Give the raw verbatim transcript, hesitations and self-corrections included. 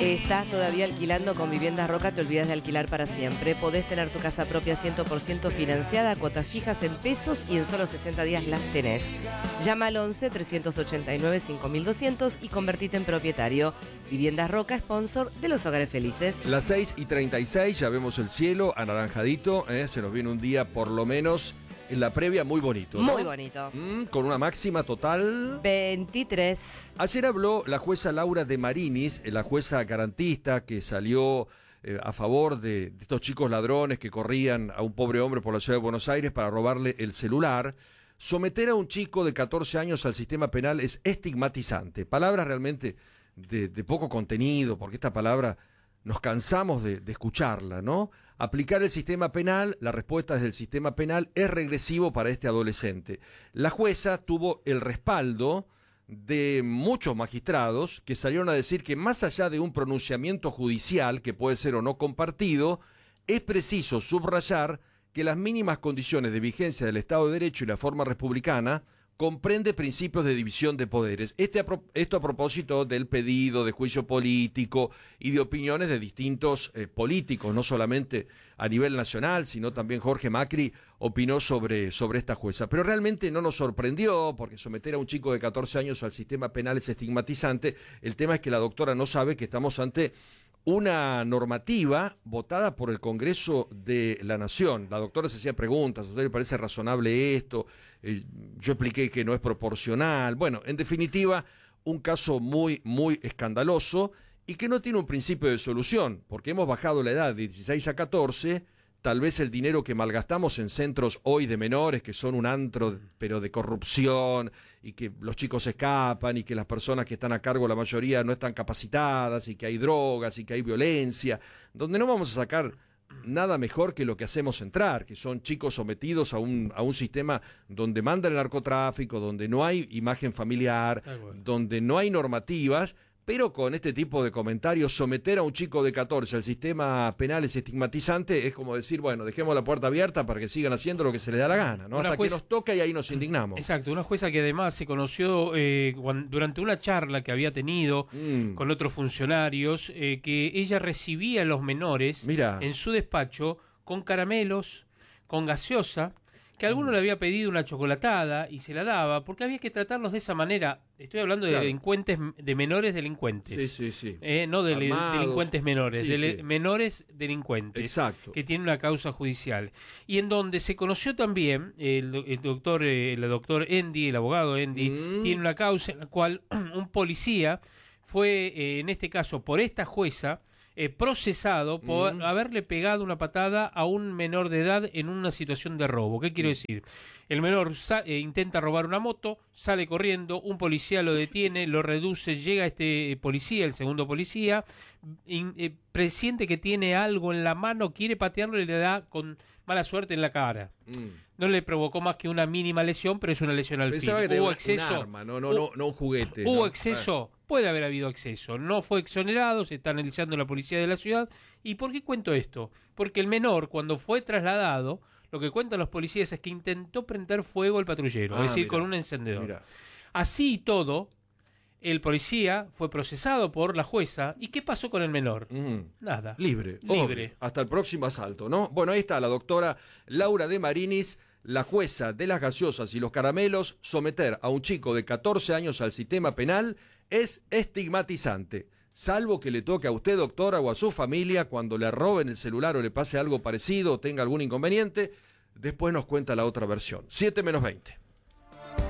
¿Estás todavía alquilando con Viviendas Roca? Te olvidas de alquilar para siempre. Podés tener tu casa propia cien por ciento financiada, cuotas fijas en pesos y en solo sesenta días las tenés. Llama al once, trescientos ochenta y nueve, cinco mil doscientos y convertite en propietario. Viviendas Roca, sponsor de los hogares felices. Las seis y treinta y seis, ya vemos el cielo anaranjadito, ¿eh? Se nos viene un día por lo menos en la previa muy bonito, ¿no? Muy bonito. Mm, con una máxima total... veintitrés. Ayer habló la jueza Laura de Marinis, la jueza garantista que salió eh, a favor de, de estos chicos ladrones que corrían a un pobre hombre por la ciudad de Buenos Aires para robarle el celular. Someter a un chico de catorce años al sistema penal es estigmatizante. Palabras realmente de, de poco contenido, porque esta palabra nos cansamos de, de escucharla, ¿no? Aplicar el sistema penal, la respuesta desde el sistema penal es regresivo para este adolescente. La jueza tuvo el respaldo de muchos magistrados que salieron a decir que más allá de un pronunciamiento judicial, que puede ser o no compartido, es preciso subrayar que las mínimas condiciones de vigencia del Estado de Derecho y la forma republicana comprende principios de división de poderes. Este a pro, esto a propósito del pedido de juicio político y de opiniones de distintos eh, políticos, no solamente a nivel nacional, sino también Jorge Macri opinó sobre, sobre esta jueza. Pero realmente no nos sorprendió, porque someter a un chico de catorce años al sistema penal es estigmatizante. El tema es que la doctora no sabe que estamos ante una normativa votada por el Congreso de la Nación. La doctora se hacía preguntas, ¿a usted le parece razonable esto? Eh, yo expliqué que no es proporcional. Bueno, en definitiva, un caso muy, muy escandaloso y que no tiene un principio de solución, porque hemos bajado la edad de dieciséis a catorce, tal vez el dinero que malgastamos en centros hoy de menores, que son un antro, pero de corrupción, y que los chicos escapan, y que las personas que están a cargo, la mayoría, no están capacitadas, y que hay drogas, y que hay violencia, donde no vamos a sacar nada mejor que lo que hacemos entrar, que son chicos sometidos a un, a un sistema donde manda el narcotráfico, donde no hay imagen familiar, donde no hay normativas. Pero con este tipo de comentarios, someter a un chico de catorce al sistema penal es estigmatizante, es como decir, bueno, dejemos la puerta abierta para que sigan haciendo lo que se les da la gana, ¿no? Una Hasta jueza, que nos toca y ahí nos indignamos. Exacto, una jueza que además se conoció eh, cuando, durante una charla que había tenido mm. con otros funcionarios, eh, que ella recibía a los menores Mira. en su despacho con caramelos, con gaseosa, que alguno le había pedido una chocolatada y se la daba, porque había que tratarlos de esa manera. Estoy hablando de claro. delincuentes, de menores delincuentes. Sí, sí, sí. Eh, no de Armados. delincuentes menores, sí, de sí. menores delincuentes. Exacto. Que tienen una causa judicial. Y en donde se conoció también, el, el doctor, el doctor Endi, el abogado Endi, mm. tiene una causa en la cual un policía fue, eh, en este caso, por esta jueza, Eh, procesado por mm. haberle pegado una patada a un menor de edad en una situación de robo. ¿Qué quiero mm. decir? El menor sa- eh, intenta robar una moto, sale corriendo, un policía lo detiene, lo reduce, llega este policía, el segundo policía, in, eh, presiente que tiene algo en la mano, quiere patearlo y le da con mala suerte en la cara. Mm. No le provocó más que una mínima lesión, pero es una lesión al Pensaba fin. Que Hubo un, exceso. Un arma, no, no, no, no un juguete. Hubo ¿no? exceso. Puede haber habido exceso. No fue exonerado, se está analizando la policía de la ciudad. ¿Y por qué cuento esto? Porque el menor, cuando fue trasladado, lo que cuentan los policías es que intentó prender fuego al patrullero, ah, es decir, mirá, con un encendedor. Mirá. Así y todo, el policía fue procesado por la jueza. ¿Y qué pasó con el menor? Mm. Nada. Libre. Libre. Obvio. Hasta el próximo asalto, ¿no? Bueno, ahí está la doctora Laura de Marinis, la jueza de las gaseosas y los caramelos. Someter a un chico de catorce años al sistema penal es estigmatizante. Salvo que le toque a usted, doctora, o a su familia, cuando le roben el celular o le pase algo parecido o tenga algún inconveniente, después nos cuenta la otra versión. siete menos veinte.